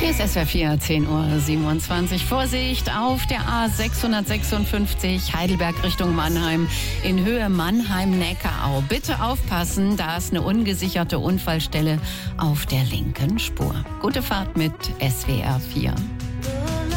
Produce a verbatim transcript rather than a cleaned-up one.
Hier ist S W R vier, zehn Uhr siebenundzwanzig. Vorsicht auf der A sechshundertsechsundfünfzig Heidelberg Richtung Mannheim in Höhe Mannheim-Neckarau. Bitte aufpassen, da ist eine ungesicherte Unfallstelle auf der linken Spur. Gute Fahrt mit S W R vier.